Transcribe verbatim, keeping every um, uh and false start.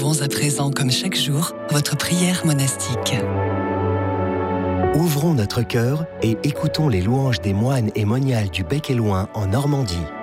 Élevons à présent, comme chaque jour, votre prière monastique. Ouvrons notre cœur et écoutons les louanges des moines et moniales du Bec et Loing en Normandie.